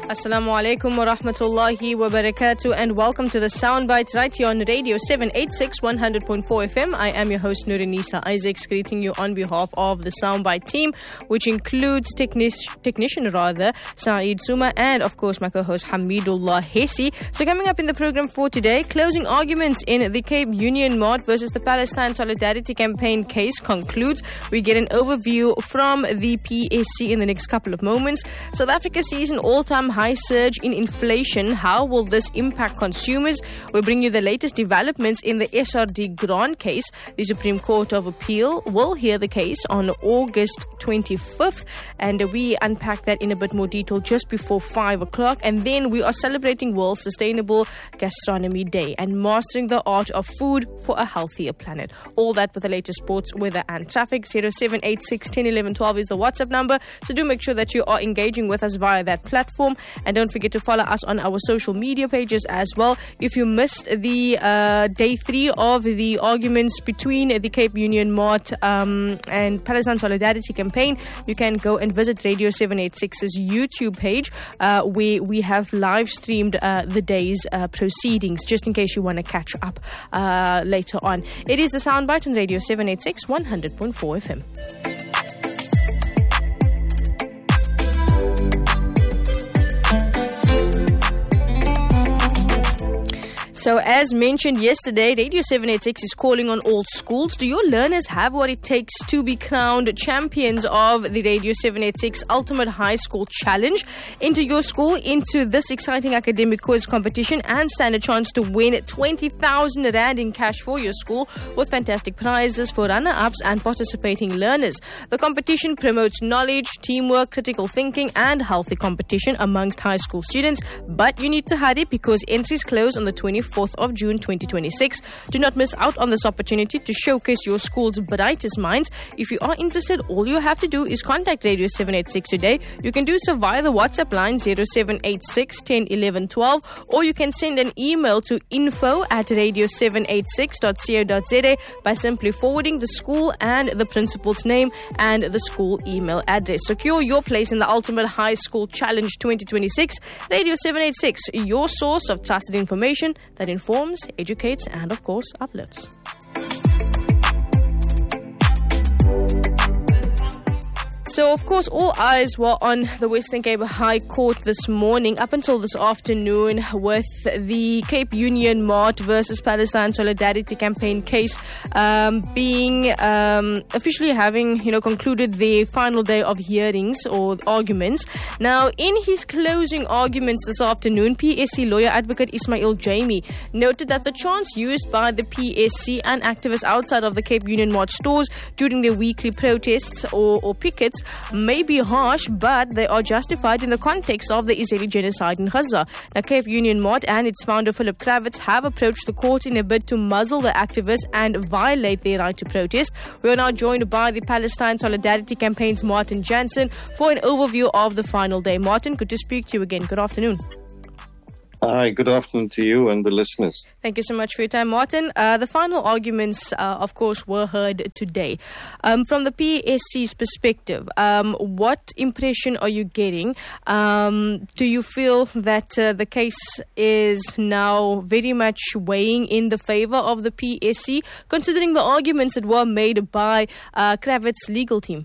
Assalamu alaikum wa rahmatullahi wa barakatuh, and welcome to the Soundbites right here on Radio 786 100.4 FM. I am your host Nurinisa Isaacs, greeting you on behalf of the Soundbite team, which includes technician Saeed Suma, and of course my co-host Hamidullah Hesi. So coming up in the program for today, closing arguments in the Cape Union Mart versus the Palestine Solidarity Campaign case concludes. We get an overview from the PSC in the next couple of moments. South Africa sees an all-time high surge in inflation. How will this impact consumers? We'll bring you the latest developments in the SRD Grant case. The Supreme Court of Appeal will hear the case on August 25th, and we unpack that in a bit more detail just before 5 o'clock. And then we are celebrating World Sustainable Gastronomy Day and mastering the art of food for a healthier planet. All that with the latest sports, weather and traffic. 0786 10 11 12 is the WhatsApp number, so do make sure that you are engaging with us via that platform. And don't forget to follow us on our social media pages as well. If you missed the day 3 of the arguments between the Cape Union Mart and Palestine Solidarity Campaign, you can go and visit Radio 786's YouTube page, where we have live streamed the day's proceedings, just in case you want to catch up later on. It is the Soundbite on Radio 786 100.4 FM. So as mentioned yesterday, Radio 786 is calling on all schools. Do your learners have what it takes to be crowned champions of the Radio 786 Ultimate High School Challenge? Enter your school into this exciting academic quiz competition and stand a chance to win 20,000 Rand in cash for your school, with fantastic prizes for runner-ups and participating learners. The competition promotes knowledge, teamwork, critical thinking and healthy competition amongst high school students. But you need to hurry because entries close on the 24th of June 2026. Do not miss out on this opportunity to showcase your school's brightest minds. If you are interested, all you have to do is contact Radio 786 today. You can do so via the WhatsApp line 0786 10 11 12, or you can send an email to info@radio786.co.za by simply forwarding the school and the principal's name and the school email address. Secure your place in the Ultimate High School Challenge 2026. Radio 786, your source of trusted information that informs, educates, and of course uplifts. So, of course, all eyes were on the Western Cape High Court this morning, up until this afternoon, with the Cape Union Mart versus Palestine Solidarity Campaign case being officially having, concluded the final day of hearings or arguments. Now, in his closing arguments this afternoon, PSC lawyer advocate Ismail Jamie noted that the chants used by the PSC and activists outside of the Cape Union Mart stores during their weekly protests or pickets may be harsh, but they are justified in the context of the Israeli genocide in Gaza. Now, Cape Union Mart and its founder Philip Kravitz have approached the court in a bid to muzzle the activists and violate their right to protest. We are now joined by the Palestine Solidarity Campaign's Martin Jansen for an overview of the final day. Martin, good to speak to you again. Good afternoon. Hi, good afternoon to you and the listeners. Thank you so much for your time, Martin. The final arguments, of course, were heard today. From the PSC's perspective, what impression are you getting? Do you feel that the case is now very much weighing in the favor of the PSC, considering the arguments that were made by Kravitz's legal team?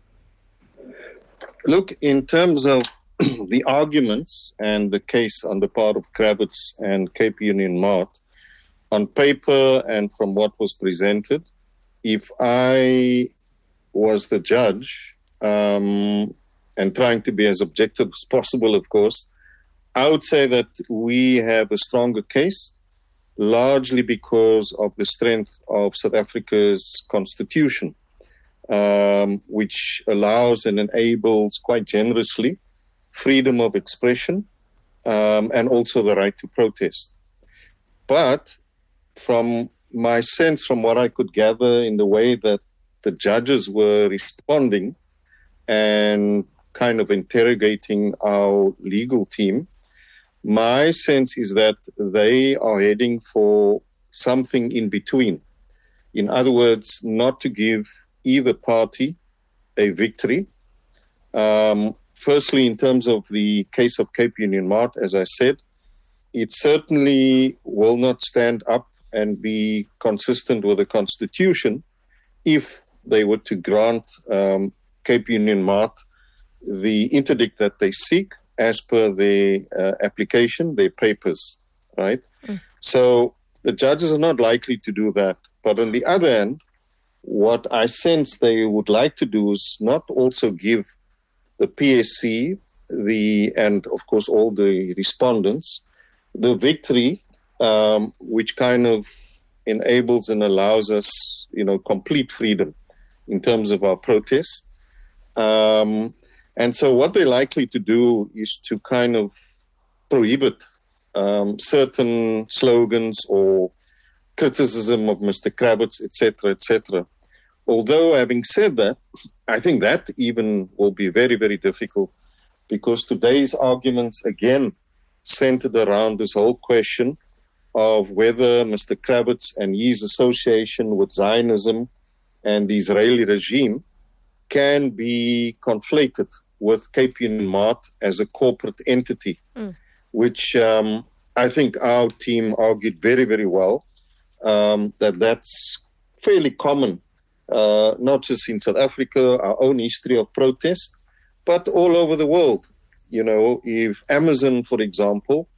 Look, in terms of the arguments and the case on the part of Kravitz and Cape Union Mart, on paper and from what was presented, if I was the judge and trying to be as objective as possible, of course, I would say that we have a stronger case, largely because of the strength of South Africa's constitution, which allows and enables quite generously freedom of expression, and also the right to protest. But from my sense, from what I could gather in the way that the judges were responding and kind of interrogating our legal team, my sense is that they are heading for something in between. In other words, not to give either party a victory, firstly, in terms of the case of Cape Union Mart, as I said, it certainly will not stand up and be consistent with the Constitution if they were to grant Cape Union Mart the interdict that they seek as per their application, their papers, right? So the judges are not likely to do that. But on the other hand, what I sense they would like to do is not also give the PSC, and of course all the respondents, the victory, which kind of enables and allows us, complete freedom in terms of our protest. And so what they're likely to do is to kind of prohibit certain slogans or criticism of Mr. Kravitz, etc., etc. Although, having said that, I think that even will be very, very difficult, because today's arguments, again, centered around this whole question of whether Mr. Kravitz and his association with Zionism and the Israeli regime can be conflated with Cape Union Mart as a corporate entity, which I think our team argued very, very well, that's fairly common, not just in South Africa, our own history of protest, but all over the world. If Amazon, for example,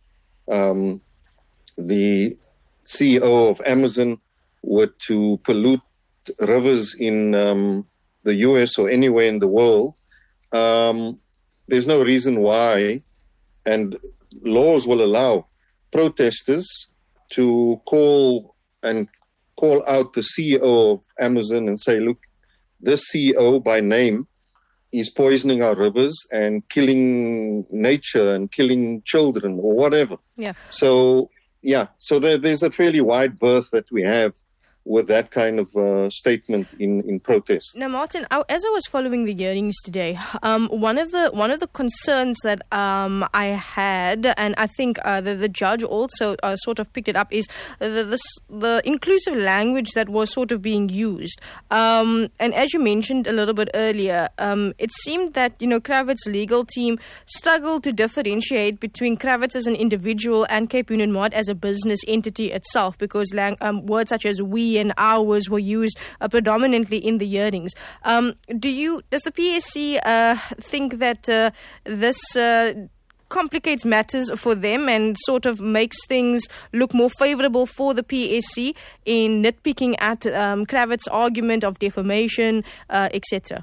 the CEO of Amazon were to pollute rivers in the US or anywhere in the world, there's no reason why, and laws will allow protesters to call out the CEO of Amazon and say, look, this CEO by name is poisoning our rivers and killing nature and killing children or whatever. Yeah. So there's a fairly wide berth that we have with that kind of statement in protest. Now, Martin, as I was following the hearings today, one of the concerns that I had, and I think the judge also sort of picked it up, is the inclusive language that was sort of being used. And as you mentioned a little bit earlier, it seemed that Kravitz's legal team struggled to differentiate between Kravitz as an individual and Cape Union Mart as a business entity itself, because words such as we and ours were used predominantly in the hearings. Does the PSC think that this complicates matters for them and sort of makes things look more favorable for the PSC in nitpicking at Kravitz's argument of defamation, etc.?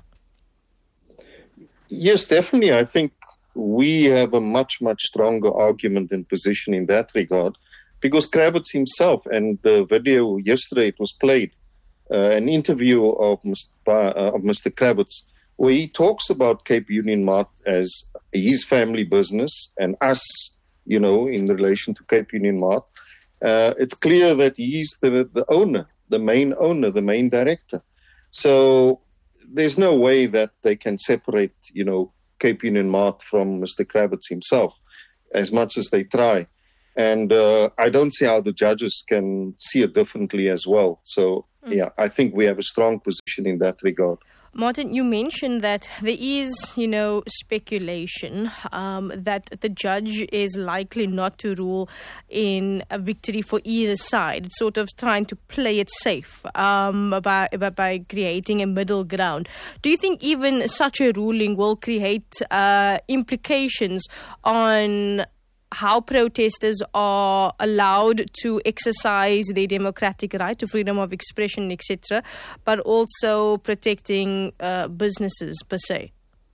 Yes, definitely. I think we have a much, much stronger argument and position in that regard, because Kravitz himself, and the video yesterday, it was played, an interview of Mr. Kravitz, where he talks about Cape Union Mart as his family business and us, in relation to Cape Union Mart. It's clear that he's the owner, the main director. So there's no way that they can separate, Cape Union Mart from Mr. Kravitz himself, as much as they try. And I don't see how the judges can see it differently as well. So, I think we have a strong position in that regard. Martin, you mentioned that there is, speculation that the judge is likely not to rule in a victory for either side. It's sort of trying to play it safe by creating a middle ground. Do you think even such a ruling will create implications on how protesters are allowed to exercise their democratic right to freedom of expression, etc., but also protecting businesses per se?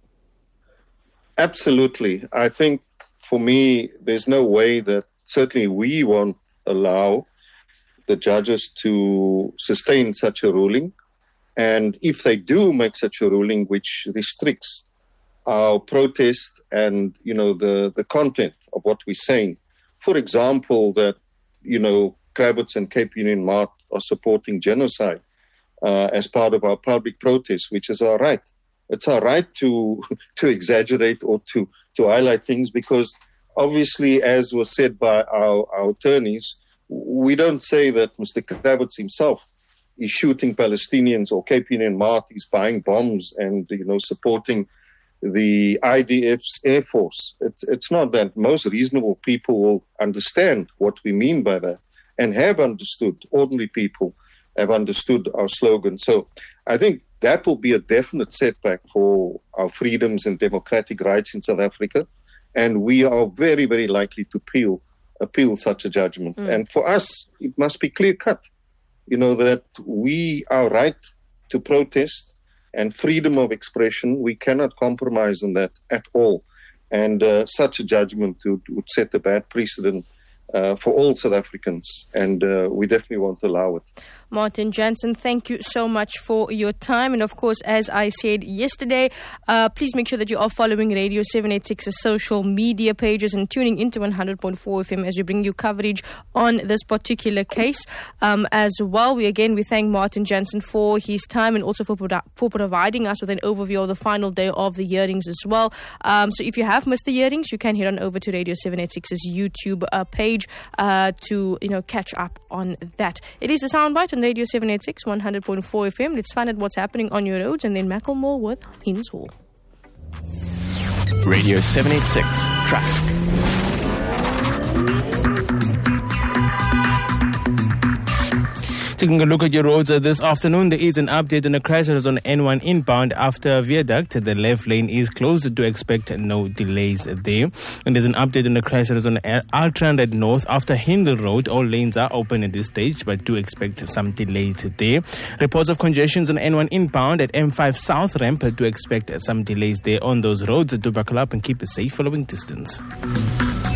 Absolutely. I think for me, there's no way that certainly we won't allow the judges to sustain such a ruling. And if they do make such a ruling which restricts our protest and, the content of what we're saying. For example, that, Kravitz and Cape Union Mart are supporting genocide as part of our public protest, which is our right. It's our right to exaggerate or to highlight things, because obviously, as was said by our attorneys, we don't say that Mr. Kravitz himself is shooting Palestinians or Cape Union Mart is buying bombs and, supporting the IDF's Air Force. It's not that. Most reasonable people will understand what we mean by that and have understood. Ordinary people have understood our slogan. So I think that will be a definite setback for our freedoms and democratic rights in South Africa. And we are very, very likely to appeal such a judgment. And for us, it must be clear-cut, that our right to protest and freedom of expression, we cannot compromise on that at all. And such a judgment would set a bad precedent for all South Africans, and we definitely won't allow it. Martin Jansen, thank you so much for your time. And of course, as I said yesterday, please make sure that you are following Radio 786's social media pages and tuning into 100.4 FM as we bring you coverage on this particular case. As well, we thank Martin Jansen for his time and also for providing us with an overview of the final day of the hearings as well. So if you have missed the hearings, you can head on over to Radio 786's YouTube page to catch up on that. It is a soundbite on Radio 786 100.4 FM. Let's find out what's happening on your roads, and then Macklemore with Hines Hall. Radio 786 Traffic. Taking a look at your roads this afternoon, there is an update on a crash that was on N1 inbound after a viaduct. The left lane is closed, to expect no delays there. And there's an update on a crash that was on Altrand North after Hindle Road. All lanes are open at this stage, but do expect some delays there. Reports of congestions on N1 inbound at M5 South Ramp. Do expect some delays there on those roads. Do buckle up and keep a safe following distance.